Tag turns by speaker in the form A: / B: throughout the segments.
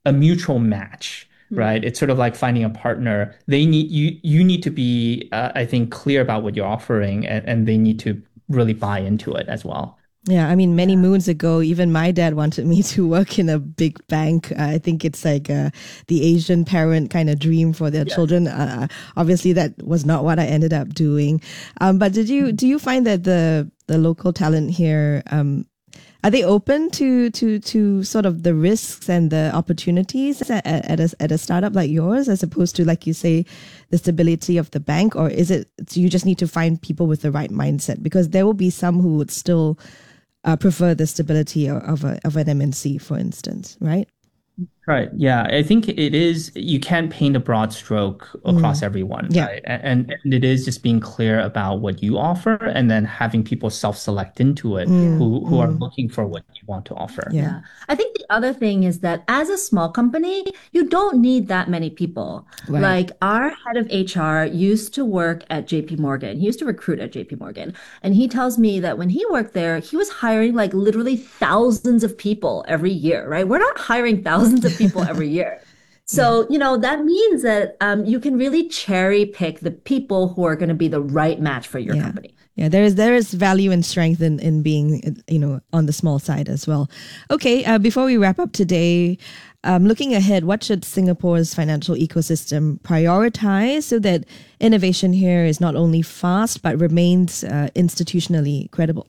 A: a mutual match, right? It's sort of like finding a partner. You need to be, I think, clear about what you're offering, and they need to really buy into it as well.
B: Yeah, I mean, many moons ago, even my dad wanted me to work in a big bank. I think it's like the Asian parent kind of dream for their children. Obviously, that was not what I ended up doing. But do you find that the local talent here, are they open to sort of the risks and the opportunities at a startup like yours, as opposed to, like you say, the stability of the bank? Or is it, so you just need to find people with the right mindset? Because there will be some who would still prefer the stability of an MNC, for instance, right?
A: Right. Yeah. I think it is, you can't paint a broad stroke across everyone,
B: Yeah.
A: right? And it is just being clear about what you offer and then having people self-select into it who are looking for what you want to offer.
B: Yeah.
C: Yeah. I think the other thing is that as a small company, you don't need that many people.
B: Right.
C: Like our head of HR used to work at JP Morgan. He used to recruit at JP Morgan. And he tells me that when he worked there, he was hiring like literally thousands of people every year, right? We're not hiring thousands of people every year. So, that means that you can really cherry pick the people who are going to be the right match for your company.
B: Yeah, there is value and strength in being, on the small side as well. Okay, before we wrap up today, looking ahead, what should Singapore's financial ecosystem prioritize so that innovation here is not only fast but remains institutionally credible?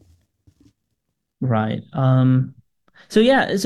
A: Right. So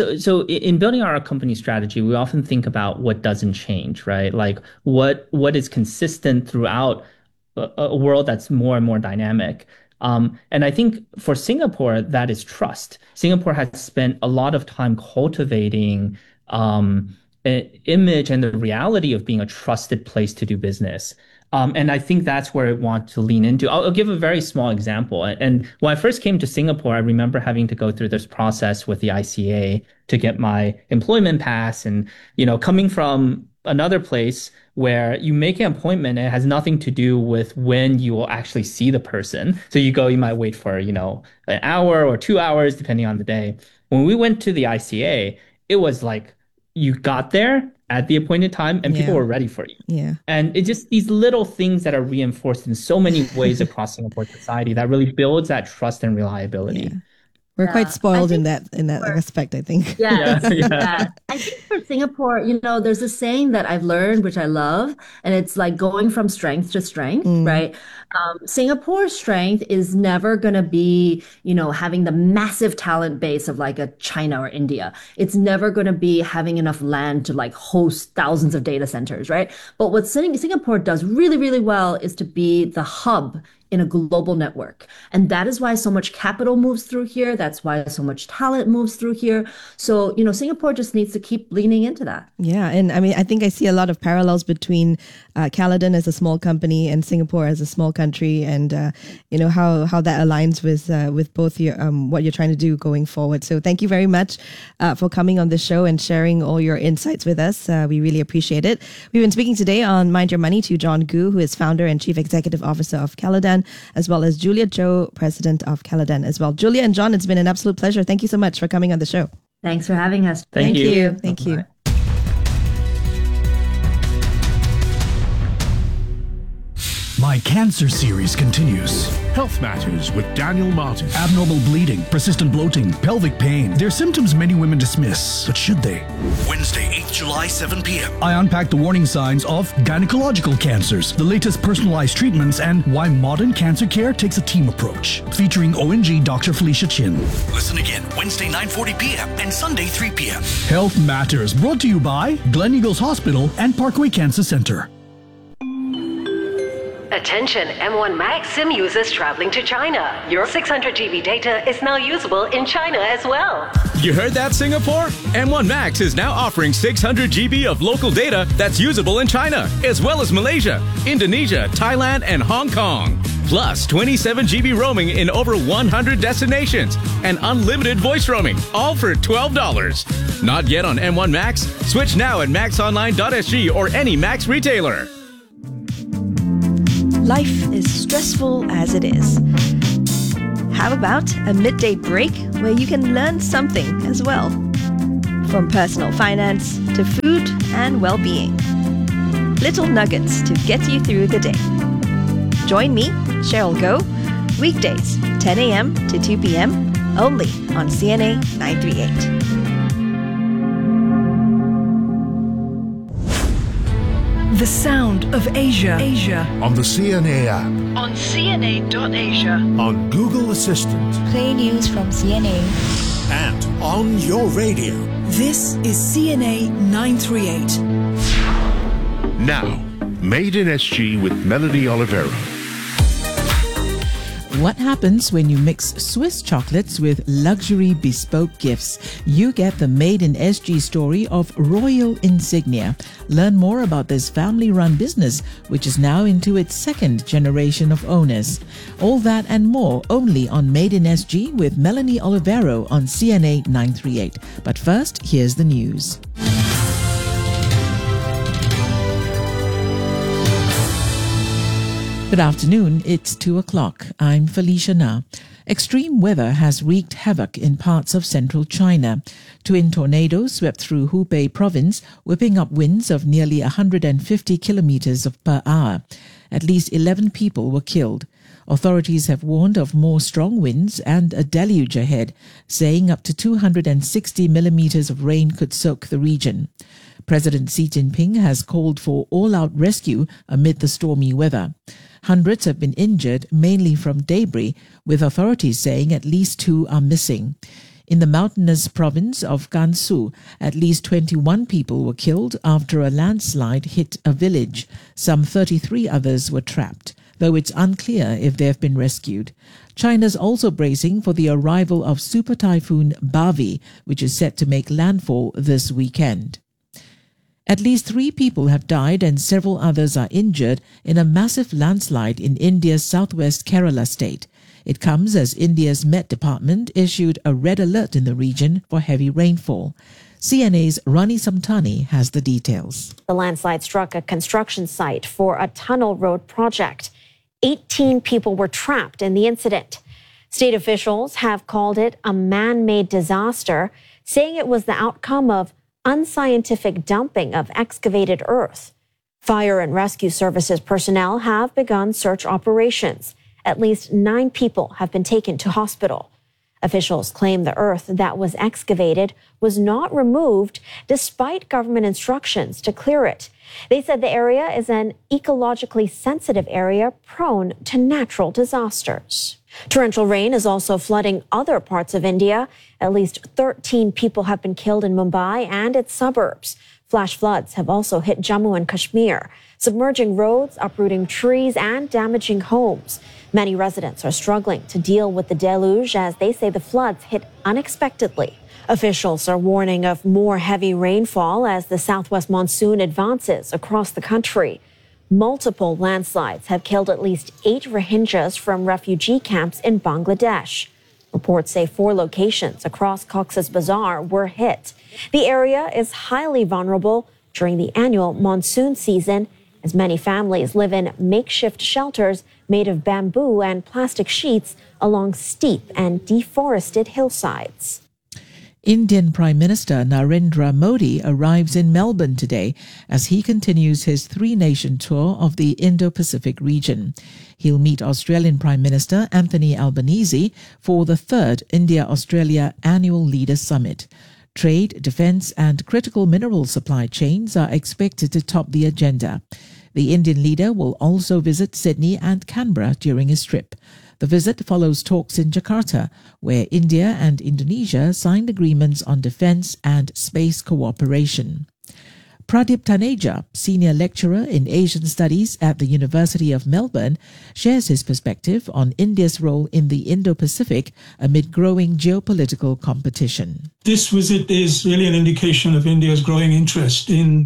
A: in building our company strategy, we often think about what doesn't change, right? Like what is consistent throughout a world that's more and more dynamic. And I think for Singapore, that is trust. Singapore has spent a lot of time cultivating an image and the reality of being a trusted place to do business. And I think that's where I want to lean into. I'll give a very small example. And when I first came to Singapore, I remember having to go through this process with the ICA to get my employment pass. And, coming from another place where you make an appointment and it has nothing to do with when you will actually see the person. So you might wait for, an hour or 2 hours, depending on the day. When we went to the ICA, it was like you got there at the appointed time and people were ready for you.
B: Yeah.
A: And it's just these little things that are reinforced in so many ways across Singapore society that really builds that trust and reliability.
B: Yeah. We're quite spoiled in that aspect, I think.
C: Yes,
A: Yeah.
C: yes. I think for Singapore, there's a saying that I've learned, which I love, and it's like going from strength to strength, right? Singapore's strength is never going to be, having the massive talent base of like a China or India. It's never going to be having enough land to like host thousands of data centers, right? But what Singapore does really, really well is to be the hub in a global network. And that is why so much capital moves through here. That's why so much talent moves through here. So, Singapore just needs to keep leaning into that.
B: Yeah. And I mean, I think I see a lot of parallels between Caledon as a small company and Singapore as a small country, and, how that aligns with both your, what you're trying to do going forward. So thank you very much for coming on the show and sharing all your insights with us. We really appreciate it. We've been speaking today on Mind Your Money to John Gu, who is founder and chief executive officer of Caledon, as well as Julia Zhou, president of Caledon as well. Julia and John, it's been an absolute pleasure. Thank you so much for coming on the show.
C: Thanks for having us.
A: Thank you.
B: Thank you.
D: My Cancer series continues.
E: Health Matters with Daniel Martin.
D: Abnormal bleeding, persistent bloating, pelvic pain. They're symptoms many women dismiss, but should they? Wednesday, 8th July, 7 p.m. I unpack the warning signs of gynecological cancers, the latest personalized treatments, and why modern cancer care takes a team approach. Featuring ONG Dr. Felicia Chin. Listen again Wednesday, 9:40 p.m. and Sunday, 3 p.m. Health Matters, brought to you by Glen Eagles Hospital and Parkway Cancer Center.
F: Attention M1 Max SIM users traveling to China. Your 600 GB data is now usable in China as well.
G: You heard that, Singapore? M1 Max is now offering 600 GB of local data that's usable in China, as well as Malaysia, Indonesia, Thailand, and Hong Kong. Plus 27 GB roaming in over 100 destinations and unlimited voice roaming, all for $12. Not yet on M1 Max? Switch now at maxonline.sg or any Max retailer.
B: Life is stressful as it is. How about a midday break where you can learn something as well?
H: From personal finance to food and well-being. Little nuggets to get you through the day. Join me, Cheryl Goh, weekdays 10 a.m. to 2 p.m. only on CNA 938.
I: The sound of Asia.
E: On the CNA app.
I: On CNA.Asia.
E: On Google Assistant.
J: Play news from CNA.
E: And on your radio.
I: This is CNA 938.
E: Now, Made in SG with Melanie Oliveira.
K: What happens when you mix Swiss chocolates with luxury bespoke gifts? You get the Made in SG story of Royal Insignia. Learn more about this family-run business, which is now into its second generation of owners. All that and more only on Made in SG with Melanie Olivero on CNA 938. But first, here's the news. Good afternoon, it's 2 o'clock. I'm Felicia Na. Extreme weather has wreaked havoc in parts of central China. Twin tornadoes swept through Hubei province, whipping up winds of nearly 150 kilometers per hour. At least 11 people were killed. Authorities have warned of more strong winds and a deluge ahead, saying up to 260 millimeters of rain could soak the region. President Xi Jinping has called for all-out rescue amid the stormy weather. Hundreds have been injured, mainly from debris, with authorities saying at least 2 are missing. In the mountainous province of Gansu, at least 21 people were killed after a landslide hit a village. Some 33 others were trapped, though it's unclear if they have been rescued. China's also bracing for the arrival of super typhoon Bavi, which is set to make landfall this weekend. At least 3 people have died and several others are injured in a massive landslide in India's southwest Kerala state. It comes as India's Met Department issued a red alert in the region for heavy rainfall. CNA's Rani Samtani has the details.
L: The landslide struck a construction site for a tunnel road project. 18 people were trapped in the incident. State officials have called it a man-made disaster, saying it was the outcome of unscientific dumping of excavated earth. Fire and rescue services personnel have begun search operations. At least 9 people have been taken to hospital. Officials claim the earth that was excavated was not removed despite government instructions to clear it. They said the area is an ecologically sensitive area prone to natural disasters. Torrential rain is also flooding other parts of India. At least 13 people have been killed in Mumbai and its suburbs. Flash floods have also hit Jammu and Kashmir, submerging roads, uprooting trees, and damaging homes. Many residents are struggling to deal with the deluge as they say the floods hit unexpectedly. Officials are warning of more heavy rainfall as the southwest monsoon advances across the country. Multiple landslides have killed at least 8 Rohingyas from refugee camps in Bangladesh. Reports say 4 locations across Cox's Bazar were hit. The area is highly vulnerable during the annual monsoon season, as many families live in makeshift shelters made of bamboo and plastic sheets along steep and deforested hillsides.
K: Indian Prime Minister Narendra Modi arrives in Melbourne today as he continues his 3-nation tour of the Indo-Pacific region. He'll meet Australian Prime Minister Anthony Albanese for the 3rd India-Australia Annual Leaders Summit. Trade, defence and critical mineral supply chains are expected to top the agenda. The Indian leader will also visit Sydney and Canberra during his trip. The visit follows talks in Jakarta, where India and Indonesia signed agreements on defence and space cooperation. Pradip Taneja, senior lecturer in Asian Studies at the University of Melbourne, shares his perspective on India's role in the Indo-Pacific amid growing geopolitical competition.
M: This visit is really an indication of India's growing interest in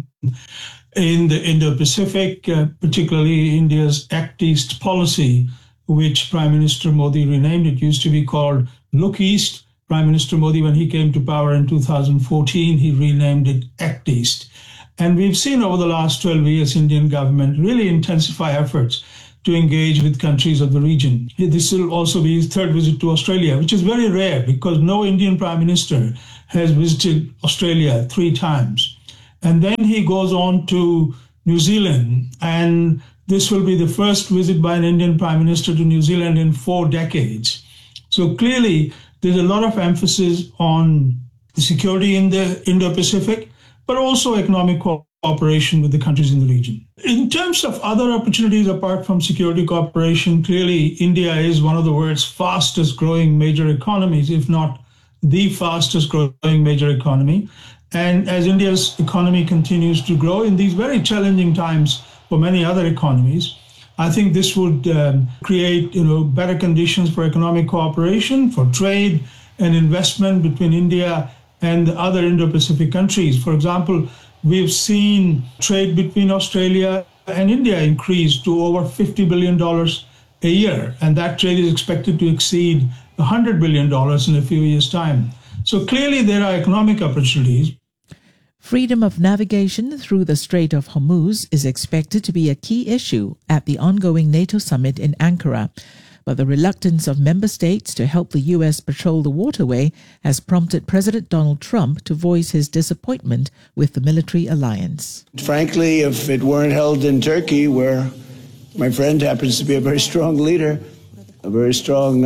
M: the Indo-Pacific, particularly India's Act East policy, which Prime Minister Modi renamed. It used to be called Look East. Prime Minister Modi, when he came to power in 2014, he renamed it Act East. And we've seen over the last 12 years, Indian government really intensify efforts to engage with countries of the region. This will also be his third visit to Australia, which is very rare because no Indian Prime Minister has visited Australia 3 times. And then he goes on to New Zealand, and this will be the first visit by an Indian Prime Minister to New Zealand in 4 decades. So clearly, there's a lot of emphasis on security in the Indo-Pacific, but also economic cooperation with the countries in the region. In terms of other opportunities apart from security cooperation, clearly India is one of the world's fastest growing major economies, if not the fastest growing major economy. And as India's economy continues to grow in these very challenging times for many other economies, I think this would create better conditions for economic cooperation, for trade and investment between India and the other Indo-Pacific countries. For example, we've seen trade between Australia and India increase to over $50 billion a year, and that trade is expected to exceed $100 billion in a few years' time. So clearly there are economic opportunities.
K: Freedom of navigation through the Strait of Hormuz is expected to be a key issue at the ongoing NATO summit in Ankara. But the reluctance of member states to help the U.S. patrol the waterway has prompted President Donald Trump to voice his disappointment with the military alliance.
N: Frankly, if it weren't held in Turkey, where my friend happens to be a very strong leader, a very strong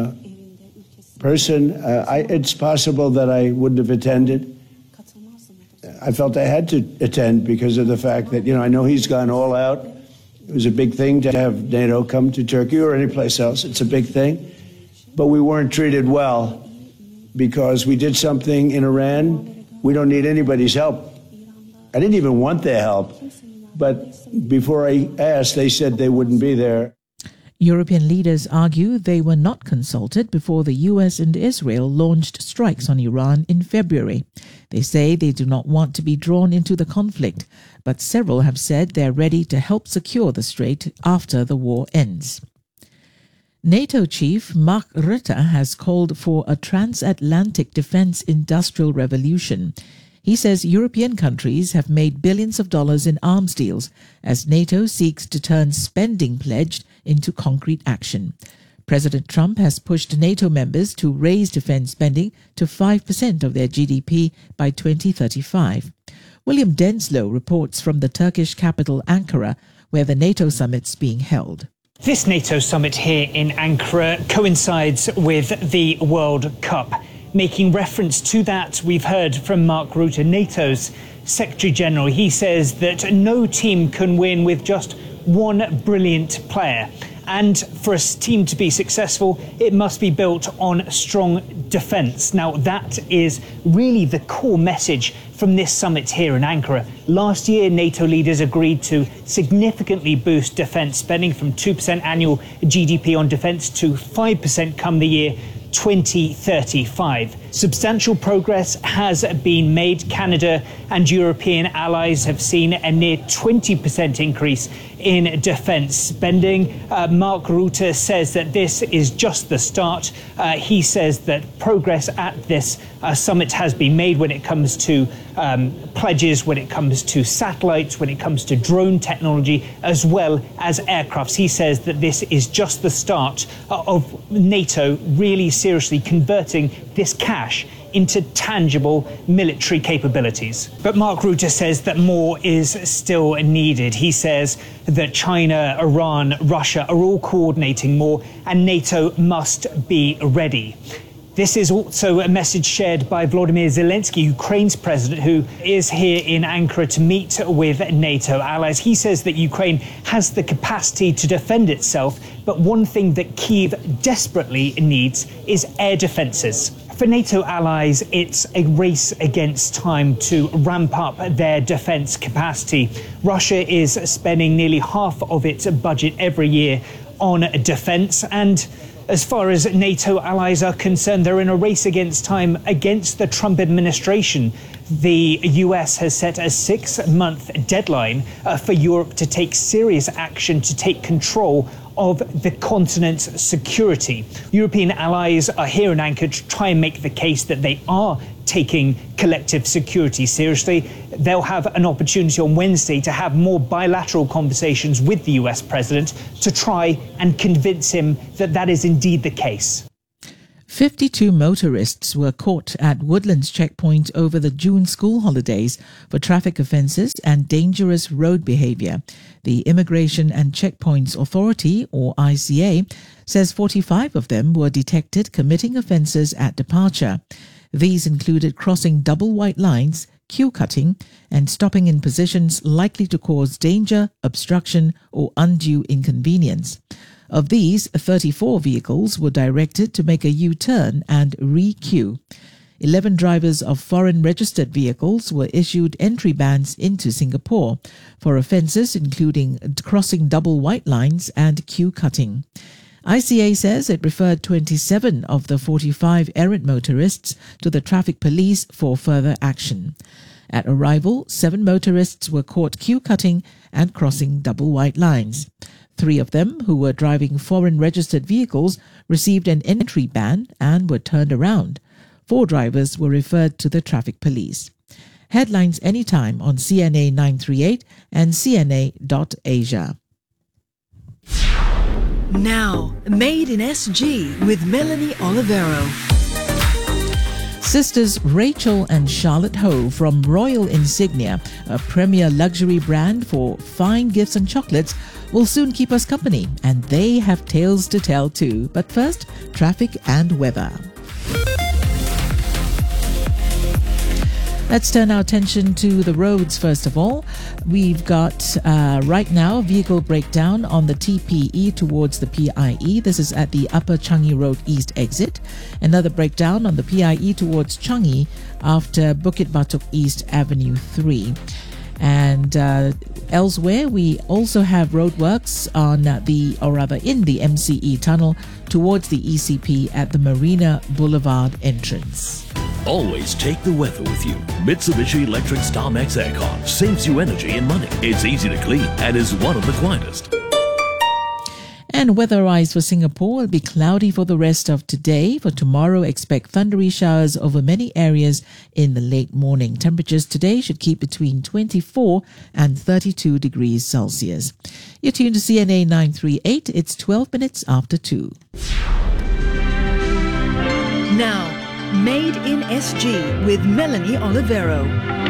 N: person, it's possible that I wouldn't have attended. I felt I had to attend because of the fact that, I know he's gone all out. It was a big thing to have NATO come to Turkey or any place else. It's a big thing. But we weren't treated well because we did something in Iran. We don't need anybody's help. I didn't even want their help. But before I asked, they said they wouldn't be there.
K: European leaders argue they were not consulted before the US and Israel launched strikes on Iran in February. They say they do not want to be drawn into the conflict, but several have said they're ready to help secure the strait after the war ends. NATO chief Mark Rutte has called for a transatlantic defense industrial revolution. He says European countries have made billions of dollars in arms deals as NATO seeks to turn spending pledged into concrete action. President Trump has pushed NATO members to raise defense spending to 5% of their GDP by 2035. William Denslow reports from the Turkish capital Ankara, where the NATO summit's being held.
O: This NATO summit here in Ankara coincides with the World Cup. Making reference to that, we've heard from Mark Rutte, NATO's Secretary General. He says that no team can win with just one brilliant player. And for a team to be successful, it must be built on strong defence. Now, that is really the core message from this summit here in Ankara. Last year, NATO leaders agreed to significantly boost defence spending from 2% annual GDP on defence to 5% come the year 2035. Substantial progress has been made. Canada and European allies have seen a near 20% increase in defence spending. Mark Rutte says that this is just the start. He says that progress at this summit has been made when it comes to pledges, when it comes to satellites, when it comes to drone technology, as well as aircrafts. He says that this is just the start of NATO really seriously converting this cash into tangible military capabilities. But Mark Rutte says that more is still needed. He says that China, Iran, Russia are all coordinating more, and NATO must be ready. This is also a message shared by Volodymyr Zelensky, Ukraine's president, who is here in Ankara to meet with NATO allies. He says that Ukraine has the capacity to defend itself, but one thing that Kyiv desperately needs is air defences. For NATO allies, it's a race against time to ramp up their defence capacity. Russia is spending nearly half of its budget every year on defence, and as far as NATO allies are concerned, they're in a race against time against the Trump administration. The US has set a 6-month deadline for Europe to take serious action to take control of the continent's security. European allies are here in Ankara to try and make the case that they are taking collective security seriously. they'll have an opportunity on Wednesday to have more bilateral conversations with the US president to try and convince him that that is indeed the case.
K: 52 motorists were caught at Woodlands checkpoint over the June school holidays for traffic offences and dangerous road behaviour. The Immigration and Checkpoints Authority, or ICA, says 45 of them were detected committing offences at departure. These included crossing double white lines, queue cutting, and stopping in positions likely to cause danger, obstruction, or undue inconvenience. Of these, 34 vehicles were directed to make a U-turn and re-queue. 11 drivers of foreign registered vehicles were issued entry bans into Singapore for offences including crossing double white lines and queue cutting. ICA says it referred 27 of the 45 errant motorists to the traffic police for further action. At arrival, 7 motorists were caught queue cutting and crossing double white lines. 3 of them, who were driving foreign registered vehicles, received an entry ban and were turned around. 4 drivers were referred to the traffic police. Headlines anytime on CNA 938 and CNA.Asia.
I: Now, Made in SG with Melanie Olivero.
K: Sisters Rachel and Charlotte Ho from Royal Insignia, a premier luxury brand for fine gifts and chocolates, will soon keep us company, and they have tales to tell too. But first, traffic and weather. Let's turn our attention to the roads first of all. We've got right now vehicle breakdown on the TPE towards the PIE. This is at the Upper Changi Road East exit. Another breakdown on the PIE towards Changi after Bukit Batok East Avenue 3. And elsewhere, we also have roadworks on in the MCE tunnel towards the ECP at the Marina Boulevard entrance.
P: Always take the weather with you. Mitsubishi Electric StarMax Aircon saves you energy and money. It's easy to clean and is one of the quietest.
K: And weather-wise for Singapore, will be cloudy for the rest of today. For tomorrow, expect thundery showers over many areas in the late morning. Temperatures today should keep between 24 and 32 degrees Celsius. You're tuned to CNA 938. It's 12 minutes after 2.
I: Now, Made in SG with Melanie Olivero.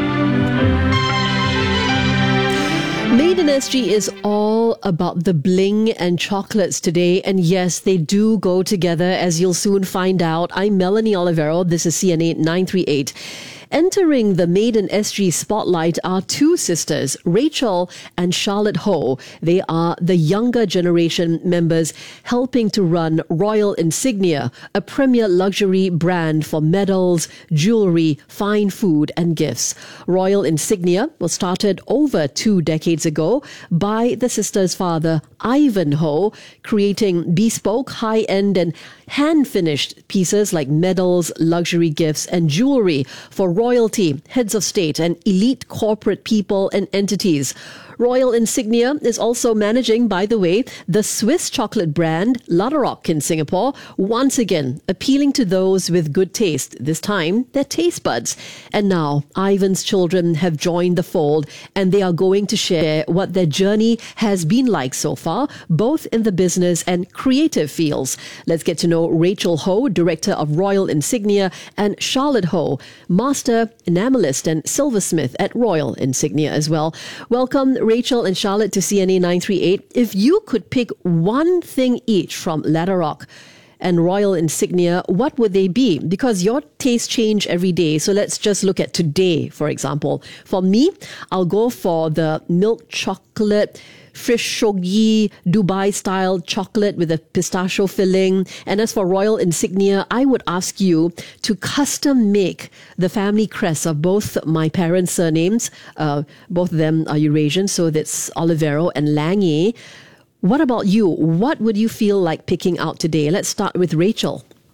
Q: Made in SG is all about the bling and chocolates today. And yes, they do go together, as you'll soon find out. I'm Melanie Olivero. This is CNA 938. Entering the Made in SG spotlight are 2 sisters, Rachel and Charlotte Ho. They are the younger generation members helping to run Royal Insignia, a premier luxury brand for medals, jewelry, fine food and gifts. Royal Insignia was started over 2 decades ago by the sisters' father, Ivan Ho, creating bespoke, high-end and hand-finished pieces like medals, luxury gifts and jewelry for royalty, heads of state and elite corporate people and entities. Royal Insignia is also managing, by the way, the Swiss chocolate brand Läderach in Singapore, once again appealing to those with good taste, this time their taste buds. And now Ivan's children have joined the fold and they are going to share what their journey has been like so far, both in the business and creative fields. Let's get to know Rachel Ho, Director of Royal Insignia, and Charlotte Ho, Master Enamelist and Silversmith at Royal Insignia as well. Welcome, Rachel and Charlotte, to CNA 938. If you could pick one thing each from Läderach and Royal Insignia, what would they be? Because your tastes change every day. So let's just look at today, for example. For me, I'll go for the milk chocolate, Frishoggi Dubai-style chocolate with a pistachio filling. And as for Royal Insignia, I would ask you to custom make the family crest of both my parents' surnames. Both of them are Eurasian, so that's Olivero and Lange. What about you? What would you feel like picking out today? Let's start with Rachel.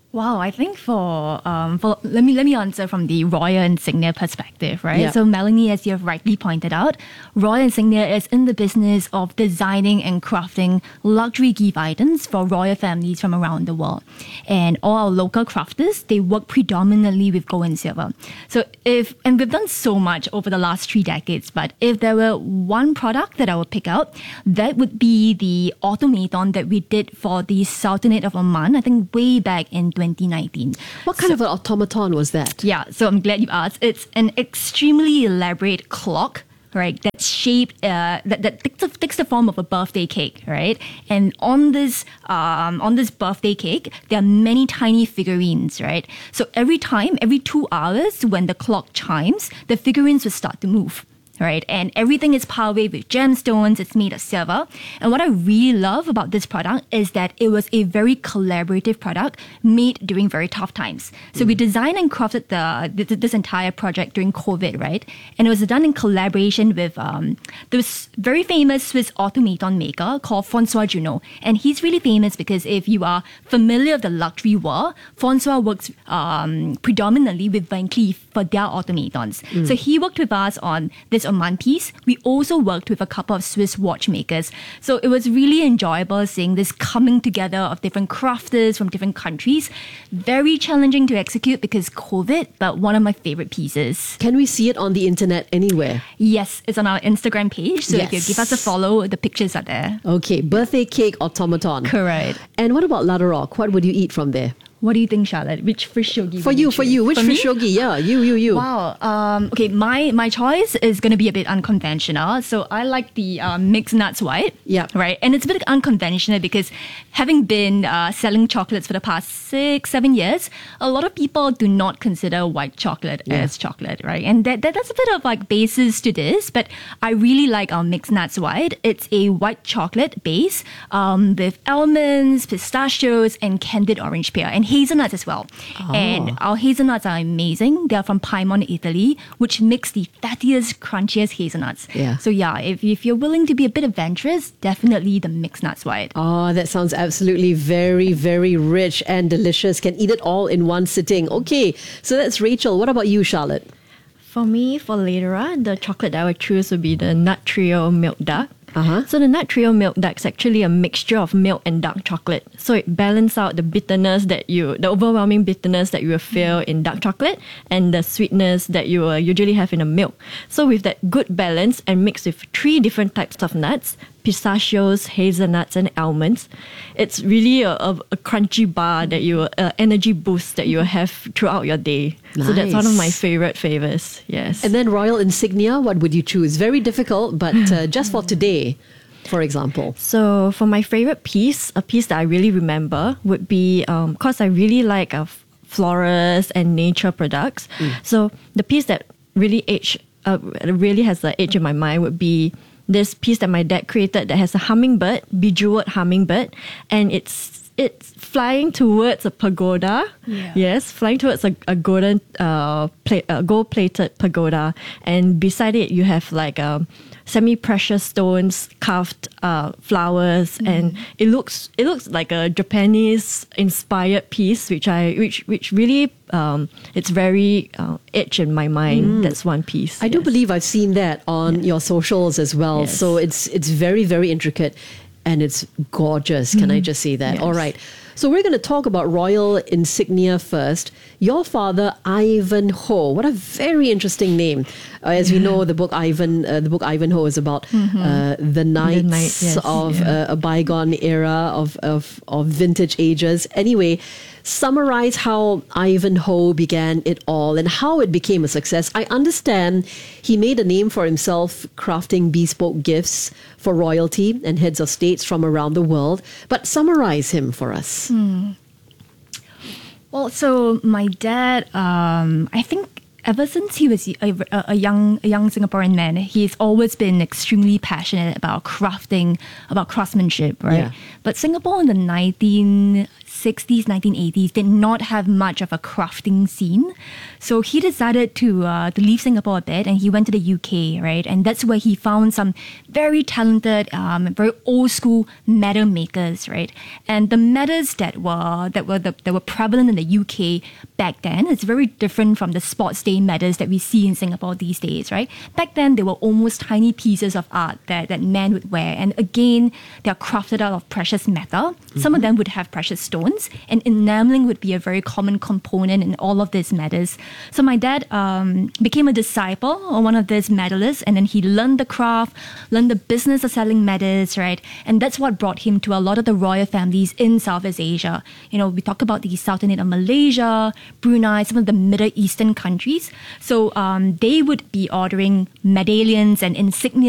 R: Wow, I think for let me answer from the Royal Insignia perspective, right?
Q: Yeah.
R: So Melanie, as you have rightly pointed out, Royal Insignia is in the business of designing and crafting luxury gift items for royal families from around the world. And all our local crafters, they work predominantly with gold and silver. So and we've done so much over the last 3 decades, but if there were one product that I would pick out, that would be the automaton that we did for the Sultanate of Oman, I think way back in 2019.
Q: What kind of an automaton was that?
R: Yeah, so I'm glad you asked. It's an extremely elaborate clock, right? That's shaped that takes the form of a birthday cake, right? And on this birthday cake, there are many tiny figurines, right? So every 2 hours, when the clock chimes, the figurines will start to move. Right, and everything is powered with gemstones. It's made of silver. And what I really love about this product is that it was a very collaborative product made during very tough times. So we designed and crafted this entire project during COVID, right? And it was done in collaboration with this very famous Swiss automaton maker called François Junot. And he's really famous because if you are familiar with the luxury world, François works predominantly with Van Cleef for their automatons. So he worked with us on this Oman piece. We also worked with a couple of Swiss watchmakers. So it was really enjoyable seeing this coming together of different crafters from different countries. Very challenging to execute because COVID, but one of my favorite pieces.
Q: Can we see it on the internet anywhere?
R: Yes, it's on our Instagram page. So if you
Q: Yes.
R: give us a follow, the pictures are there.
Q: Okay, birthday cake automaton.
R: Correct.
Q: And what about Ladaroc? What would you eat from there?
R: What do you think, Charlotte? Which fish shogi?
Q: For you, which
R: For me?
Q: fish shogi? Yeah, you.
R: Wow. Okay, my choice is going to be a bit unconventional. So I like the mixed nuts white.
Q: Yeah.
R: Right. And it's a bit unconventional because having been selling chocolates for the past 6-7 years, a lot of people do not consider white chocolate as chocolate, right? And that's a bit of like basis to this, but I really like our mixed nuts white. It's a white chocolate base with almonds, pistachios, and candied orange peel. And hazelnuts as well.
Q: Oh.
R: And our hazelnuts are amazing. They are from Piedmont, Italy, which makes the fattiest, crunchiest hazelnuts.
Q: Yeah.
R: So yeah, if you're willing to be a bit adventurous, definitely the mixed nuts white.
Q: Oh, that sounds absolutely very, very rich and delicious. Can eat it all in one sitting. Okay, so that's Rachel. What about you, Charlotte?
S: For me, for later on, the chocolate that I would choose would be the Nut Trio Milk Dark. So the Nut Trio Milk Dark is actually a mixture of milk and dark chocolate. So it balances out the bitterness the overwhelming bitterness that you will feel in dark chocolate and the sweetness that you will usually have in a milk. So with that good balance and mixed with 3 different types of nuts, pistachios, hazelnuts, and almonds, it's really a crunchy bar that energy boost that you will have throughout your day. So that's one of my favorite flavors. Yes.
Q: And then Royal Insignia, what would you choose? Very difficult, but just for today, for example.
S: So for my favorite piece, a piece that I really remember would be, because I really like florist and nature products. So the piece that really has the edge in my mind would be this piece that my dad created that has a hummingbird, bejeweled hummingbird, and it's flying towards a pagoda. Yeah. Yes, flying towards a golden gold-plated pagoda, and beside it you have like semi-precious stones, carved flowers, and it looks like a Japanese inspired piece, which really it's very etched in my mind. That's one piece.
Q: I do believe I've seen that on your socials as well.
S: Yes.
Q: So it's very, very intricate and it's gorgeous. Can I just say that?
S: Yes.
Q: All right. So we're going to talk about Royal Insignia first. Your father, Ivanhoe. What a very interesting name. As we know, the book Ivanhoe is about the knights of a bygone era of vintage ages. Anyway, summarize how Ivanhoe began it all and how it became a success. I understand he made a name for himself crafting bespoke gifts for royalty and heads of states from around the world. But summarize him for us.
R: Well, so my dad, I think ever since he was a young Singaporean man, he's always been extremely passionate about crafting, about craftsmanship, right?
Q: Yeah.
R: But Singapore in the 1960s, 1980s did not have much of a crafting scene. So he decided to leave Singapore a bit, and he went to the UK, right? And that's where he found some very talented, very old school medal makers, right? And the medals that were prevalent in the UK back then is very different from the sports day medals that we see in Singapore these days, right? Back then, they were almost tiny pieces of art that men would wear. And again, they are crafted out of precious metal. Some of them would have precious stones, and enameling would be a very common component in all of these medals. So my dad became a disciple of one of these medalists, and then he learned the craft, learned the business of selling medals, right? And that's what brought him to a lot of the royal families in Southeast Asia. You know, we talk about the Sultanate of Malaysia, Brunei, some of the Middle Eastern countries. So they would be ordering medallions and insignia